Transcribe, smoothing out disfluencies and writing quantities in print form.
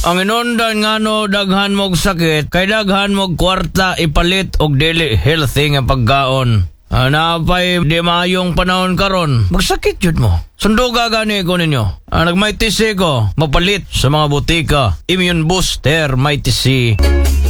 Ang inundan nga no daghan mog sakit, kay daghan mog kwarta ipalit og dili healthy nga pagkaon. Napay di maayong panahon karon, magsakit jud mo. Sunduga gani ko ninyo. Nagmay tisi ko, mapalit sa mga butika. Immune Booster May tisi.